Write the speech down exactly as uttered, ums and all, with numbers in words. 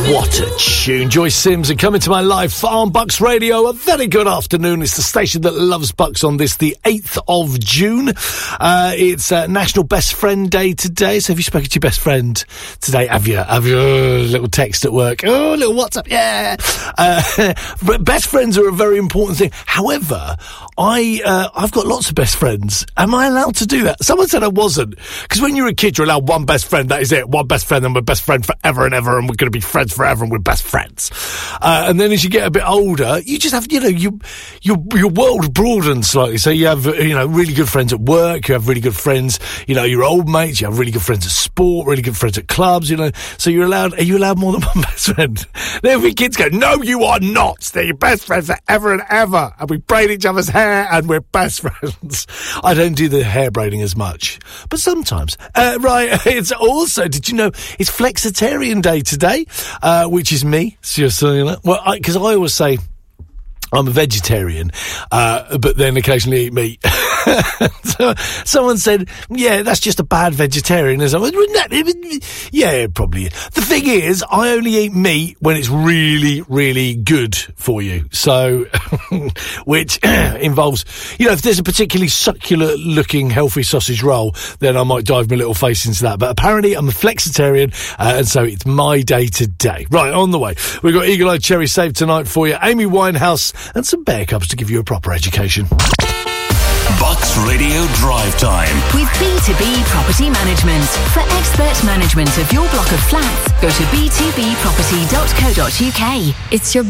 What a tune. Joyce Sims are coming to my live on Bucks Radio. A very good afternoon. It's the station that loves Bucks on this, the eighth of June. Uh, it's uh, National Best Friend Day today. So have you spoken to your best friend today? Have you? Have you? Uh, little text at work. Oh, little WhatsApp. Yeah. Uh, best friends are a very important thing. However, I, uh, I've got lots of best friends. Am I allowed to do that? Someone said I wasn't. Because when you're a kid, you're allowed one best friend. That is it. One best friend, and we're best friend forever and ever, and we're going to be friends forever, and we're best friends. Uh, and then as you get a bit older, you just have, you know, you, your, your world broadens slightly. So you have, you know, really good friends at work, you have really good friends, you know, your old mates, you have really good friends at sport, really good friends at clubs, you know. So you're allowed, are you allowed more than one best friend? There'll be kids go, no, you are not. They're your best friends forever and ever. And we braid each other's hair, and we're best friends. I don't do the hair braiding as much, but sometimes. Uh, right, it's also, did you know, it's Flexitarian Day today, uh, which is me. So you're saying that? Well, because I, I always say I'm a vegetarian, uh, but then occasionally eat meat. So someone said, yeah, that's just a bad vegetarian. I went, yeah, probably. The thing is, I only eat meat when it's really, really good for you. So, which involves, you know, if there's a particularly succulent looking healthy sausage roll, then I might dive my little face into that. But apparently I'm a flexitarian, uh, and so it's my day today. Right, on the way. We've got Eagle Eye Cherry saved tonight for you, Amy Winehouse, and some bear cubs to give you a proper education. Bucks Radio Drive Time with B two B Property Management. For expert management of your block of flats, go to b two b property dot co dot uk. It's your